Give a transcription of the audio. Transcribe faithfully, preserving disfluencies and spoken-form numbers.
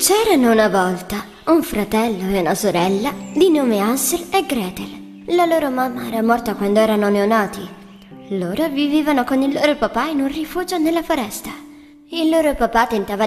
C'erano una volta un fratello e una sorella di nome Hansel e Gretel. La loro mamma era morta quando erano neonati. Loro vivevano con il loro papà in un rifugio nella foresta. Il loro papà tentava